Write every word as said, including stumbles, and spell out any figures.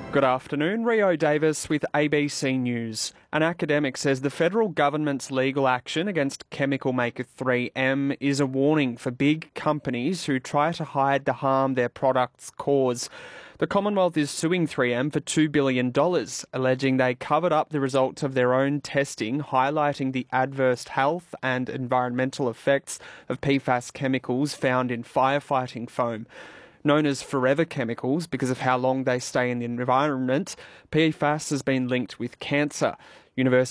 Good afternoon, Rio Davis with A B C News. An academic says the federal government's legal action against chemical maker three M is a warning for big companies who try to hide the harm their products cause. The Commonwealth is suing three M for two billion dollars, alleging they covered up the results of their own testing, highlighting the adverse health and environmental effects of P FAS chemicals found in firefighting foam. Known as forever chemicals because of how long they stay in the environment, P FAS has been linked with cancer. University